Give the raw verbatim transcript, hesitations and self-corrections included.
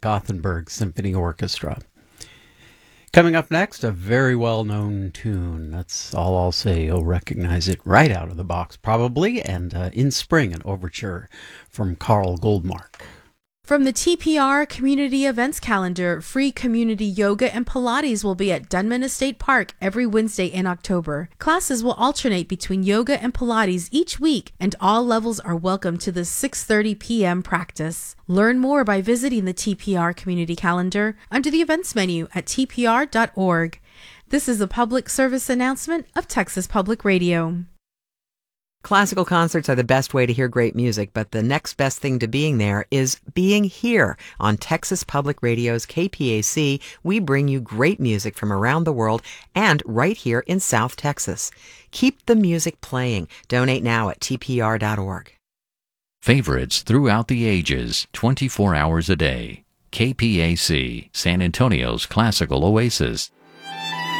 Gothenburg Symphony Orchestra. Coming up next, a very well-known tune. That's all I'll say. You'll recognize it right out of the box, probably, and uh, In Spring, an overture from Carl Goldmark. From the T P R Community Events Calendar, free community yoga and Pilates will be at Dunman Estate Park every Wednesday in October. Classes will alternate between yoga and Pilates each week, and all levels are welcome to the six thirty p.m. practice. Learn more by visiting the T P R Community Calendar under the events menu at t p r dot org. This is a public service announcement of Texas Public Radio. Classical concerts are the best way to hear great music, but the next best thing to being there is being here. On Texas Public Radio's K P A C, we bring you great music from around the world and right here in South Texas. Keep the music playing. Donate now at t p r dot org. Favorites throughout the ages, twenty-four hours a day. K P A C, San Antonio's classical oasis.